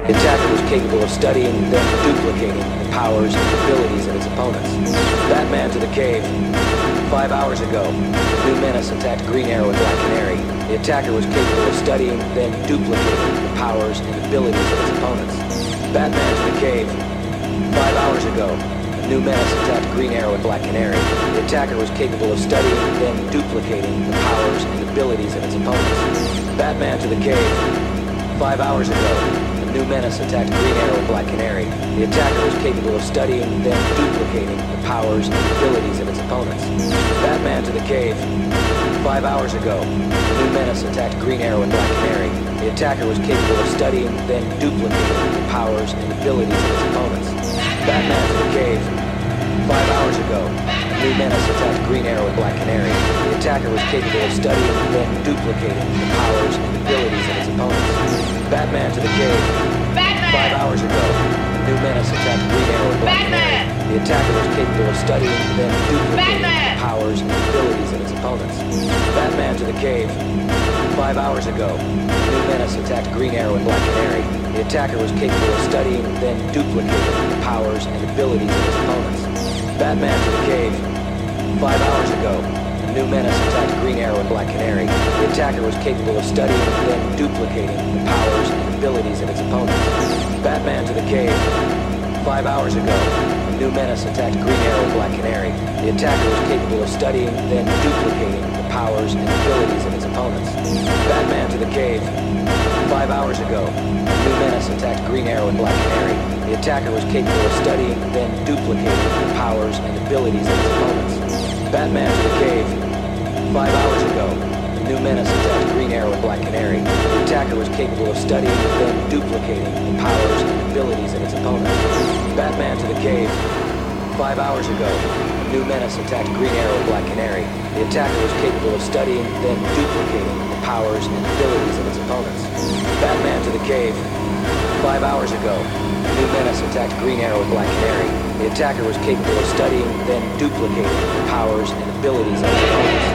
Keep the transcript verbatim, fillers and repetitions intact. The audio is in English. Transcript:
The attacker was capable of studying and then duplicating the powers and abilities of its opponents. Batman to the cave. Five hours ago, new menace attacked Green Arrow and Black Canary. The attacker was capable of studying, then duplicating the powers and abilities of its opponents. Batman to the cave. Five hours ago, a new menace attacked Green Arrow and Black Canary. The attacker was capable of studying, then duplicating the powers and abilities of its opponents. Batman to the cave. Five hours ago, a new menace attacked Green Arrow and Black Canary. The attacker was capable of studying, then duplicating the powers and abilities of its opponents. Batman to the cave. Five hours ago, a new menace attacked Green Arrow and Black Canary. The attacker was capable of studying, then duplicating the powers and abilities of its opponents. Batman to the cave. Five hours ago, a new menace attacked Green Arrow and Black Canary. The attacker was capable of studying, then duplicating the powers and abilities of its opponents. Batman to the cave. Batman! Five hours ago, a new menace attacked Green Arrow and Black Batman! Canary. The attacker was capable of studying, then duplicating Batman! the powers and abilities of its opponents. Batman to the cave. Five hours ago, a new menace attacked Green Arrow and Black Canary. The attacker was capable of studying, then duplicating the powers and abilities of its opponents. Batman to the cave. Five hours ago, a new menace attacked Green Arrow and Black Canary. The attacker was capable of studying, then duplicating the powers and abilities of its opponents. Batman to the cave. Five hours ago, a new menace attacked Green Arrow and Black Canary. The attacker was capable of studying, then duplicating the powers and abilities of its opponents. Batman to the cave. Five hours ago, a new menace attacked Green Arrow and Black Canary. The attacker was capable of studying, then duplicating the powers and abilities of its opponents. Batman to the cave. Five hours ago, a new menace attacked Green Arrow and Black Canary. The attacker was capable of studying, then duplicating the powers and abilities of its opponents. Batman to the cave. Five hours ago, a new menace attacked Green Arrow and Black Canary. The attacker was capable of studying, then duplicating the powers and abilities of its opponents. Batman to the cave. Five hours ago, a new menace attacked Green Arrow and Black Canary. The attacker was capable of studying, then duplicating the powers and abilities of its opponents.